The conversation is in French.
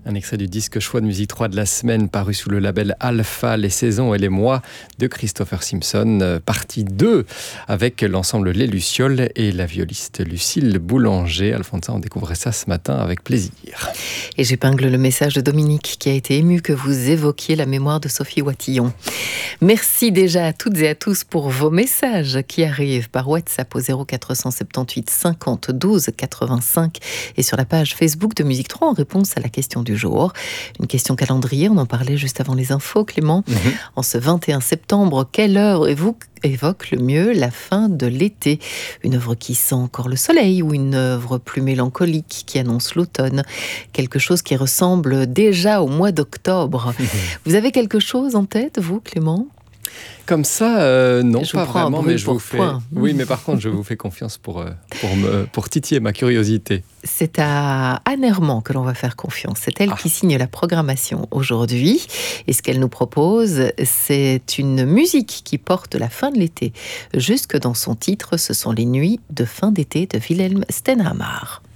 Un extrait du disque Choix de musique 3 de la semaine, paru sous le label Alpha, les saisons et les mois de Christopher Simpson, partie 2, avec l'ensemble Les Lucioles et la violiste Lucille Boulanger. Alfonsa, on découvrait ça ce matin avec plaisir. Et j'épingle le message de Dominique qui a été ému que vous évoquiez la mémoire de Sophie Watillon. Merci déjà à toutes et à tous pour vos messages qui arrivent par WhatsApp au 0478 50 12 85 et sur la page Facebook de Musique 3 en réponse à la question du jour. Une question calendrier, on en parlait juste avant les infos, Clément. En ce 21 septembre, quelle heure évoque le mieux la fin de l'été? Une œuvre qui sent encore le soleil ou une œuvre plus mélancolique qui annonce l'automne? Quelque chose qui ressemble déjà au mois d'octobre. Vous avez quelque chose en tête, vous, Clément ? Comme ça, non, je pas vous prends vraiment, mais je vous fais. Point. Oui, mais par contre, je vous fais confiance pour titiller ma curiosité. C'est à Anne Herman que l'on va faire confiance. C'est elle qui signe la programmation aujourd'hui. Et ce qu'elle nous propose, c'est une musique qui porte la fin de l'été. Jusque dans son titre, ce sont les nuits de fin d'été de Wilhelm Stenhammar.